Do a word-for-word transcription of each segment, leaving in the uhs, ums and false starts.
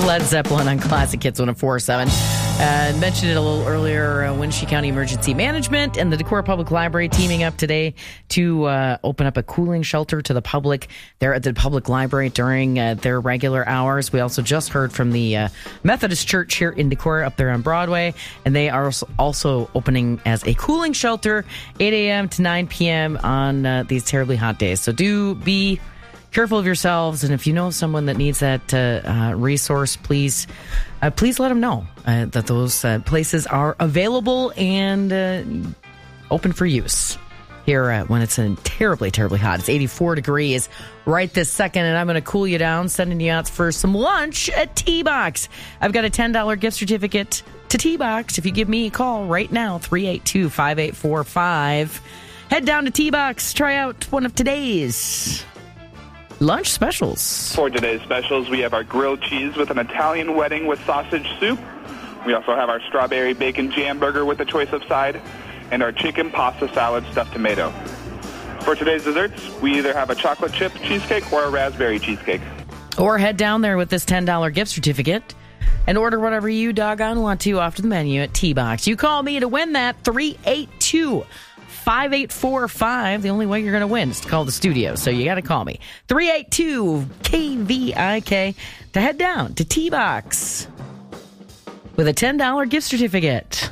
Led Zeppelin on Classic Hits one oh four point seven. Uh, mentioned it a little earlier, uh, Wenatchee County Emergency Management and the Decorah Public Library teaming up today to uh, open up a cooling shelter to the public there at the public library during uh, their regular hours. We also just heard from the uh, Methodist Church here in Decorah up there on Broadway, and they are also opening as a cooling shelter eight a.m. to nine p.m. on uh, these terribly hot days. So do be careful of yourselves, and if you know someone that needs that uh, uh, resource, please uh, please let them know uh, that those uh, places are available and uh, open for use here uh, when it's uh, terribly, terribly hot. It's eighty-four degrees right this second, and I'm going to cool you down, sending you out for some lunch at T-Box. I've got a ten dollars gift certificate to T-Box if you give me a call right now, three eight two, five eight four five. Head down to T-Box, try out one of today's lunch specials. For today's specials, we have our grilled cheese with an Italian wedding with sausage soup. We also have our strawberry bacon jam burger with a choice of side, and our chicken pasta salad stuffed tomato. For today's desserts, we either have a chocolate chip cheesecake or a raspberry cheesecake. Or head down there with this ten dollars gift certificate and order whatever you doggone want to off the menu at T-Box. You call me to win that, three eight two, five eight four five. The only way you're going to win is to call the studio, so you got to call me. three eight two K V I K to head down to T-Box with a ten dollars gift certificate.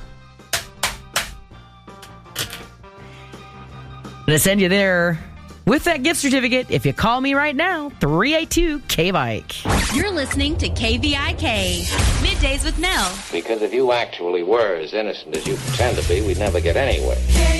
I'm going to send you there with that gift certificate if you call me right now, three eight two K V I K. You're listening to K V I K, Middays with Mel. Because if you actually were as innocent as you pretend to be, we'd never get anywhere.